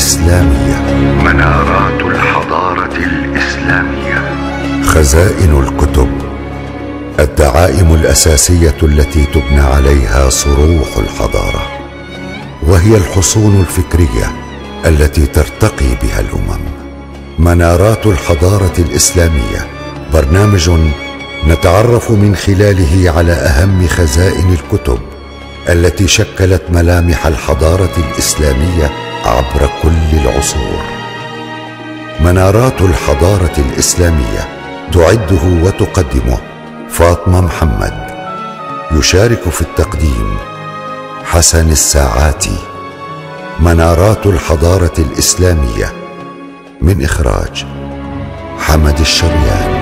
الإسلامية. منارات الحضارة الإسلامية. خزائن الكتب، الدعائم الأساسية التي تبنى عليها صروح الحضارة، وهي الحصون الفكرية التي ترتقي بها الأمم. منارات الحضارة الإسلامية برنامج نتعرف من خلاله على أهم خزائن الكتب التي شكلت ملامح الحضارة الإسلامية عبر كل العصور. منارات الحضارة الإسلامية تعده وتقدمه فاطمة محمد. يشارك في التقديم حسن الساعاتي. منارات الحضارة الإسلامية، من إخراج حمد الشريان.